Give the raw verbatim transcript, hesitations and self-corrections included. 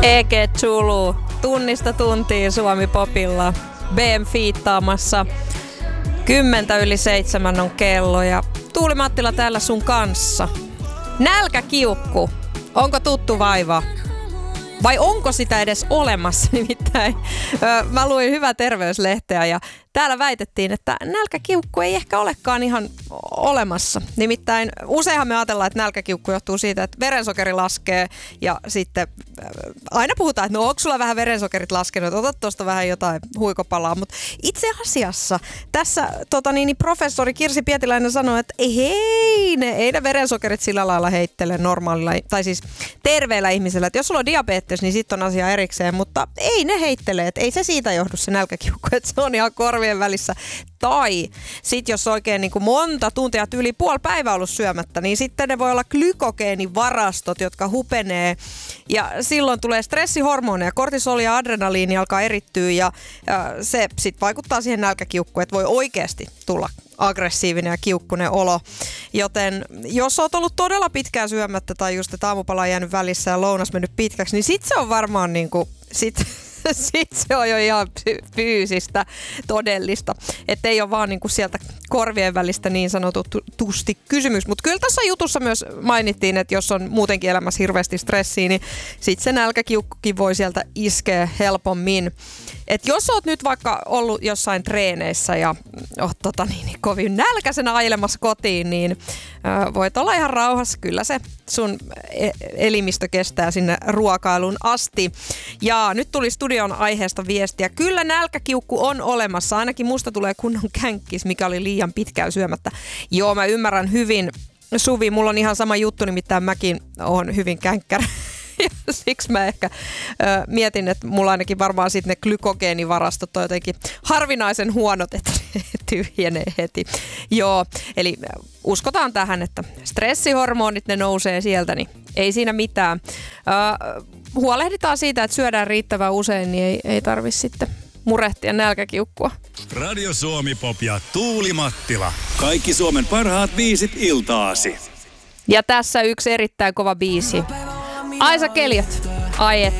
E G Zulu, tunnista tuntiin Suomi-popilla. B M fiittaamassa. Kymmentä yli seitsemän on kello ja Tuuli Mattila täällä sun kanssa. Nälkäkiukku, onko tuttu vaiva? Vai onko sitä edes olemassa? Nimittäin mä luin Hyvä Terveyslehteä ja täällä väitettiin, että nälkäkiukku ei ehkä olekaan ihan olemassa. Nimittäin useinhan me ajatellaan, että nälkäkiukku johtuu siitä, että verensokeri laskee ja sitten aina puhutaan, että no onko sulla vähän verensokerit laskenut, että otat tuosta vähän jotain huikopalaa. Mutta itse asiassa tässä tota niin, professori Kirsi Pietiläinen sanoi, että hei, ne, ei ne verensokerit sillä lailla heittele normaalilla, tai siis terveellä ihmisellä. Että jos sulla on diabetes, niin sitten on asia erikseen, mutta ei ne heittele, että ei se siitä johdu se nälkäkiukku, että se on ihan korvien välissä. Tai sitten jos oikein niin kuin monta tuntia, yli puoli päivää ollut syömättä, niin sitten ne voi olla glykogeenivarastot, jotka hupenee ja silloin tulee stressihormoneja, kortisoli ja adrenaliini alkaa erittyä ja, ja se sitten vaikuttaa siihen nälkäkiukkuun, että voi oikeasti tulla aggressiivinen ja kiukkunen olo. Joten jos oot ollut todella pitkään syömättä tai just että aamupala on jäänyt välissä ja lounas mennyt pitkäksi, niin sit se on varmaan niinku, sit, sit se on jo ihan fyysistä, todellista. Että ei ole vaan niinku sieltä korvien välistä niin sanotusti kysymys. Mutta kyllä tässä jutussa myös mainittiin, että jos on muutenkin elämässä hirveästi stressiä, niin sit se nälkäkiukkukin voi sieltä iskeä helpommin. Et jos oot nyt vaikka ollut jossain treeneissä ja oot tota niin, niin kovin nälkäisenä ailemassa kotiin, niin ö, voit olla ihan rauhassa. Kyllä se sun elimistö kestää sinne ruokailuun asti. Ja nyt tuli studion aiheesta viestiä. Kyllä nälkäkiukku on olemassa. Ainakin musta tulee kunnon känkkis, mikä oli liian pitkään syömättä. Joo, mä ymmärrän hyvin. Suvi, mulla on ihan sama juttu, nimittäin mäkin oon hyvin känkkärä. Ja siksi mä ehkä ö, mietin, että mulla ainakin varmaan sitten ne glykogeenivarastot on jotenkin harvinaisen huonot, että ne tyhjenee heti. Joo, eli uskotaan tähän, että stressihormonit ne nousee sieltä, niin ei siinä mitään. Ö, huolehditaan siitä, että syödään riittävän usein, niin ei, ei tarvitse sitten murehtia nälkäkiukkua. Radio Suomi Pop ja Tuuli Mattila. Kaikki Suomen parhaat biisit iltaasi. Ja tässä yksi erittäin kova biisi. Aisa Keliot. Ai et.